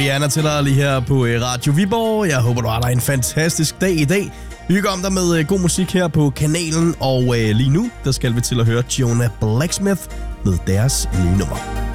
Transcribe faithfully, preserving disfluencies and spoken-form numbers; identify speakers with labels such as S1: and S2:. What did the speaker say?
S1: Rihanna til dig lige her på Radio Viborg. Jeg håber, du har dig en fantastisk dag i dag. Vi hygger om dig med god musik her på kanalen, og lige nu, der skal vi til at høre Jonah Blacksmith med deres nye nummer.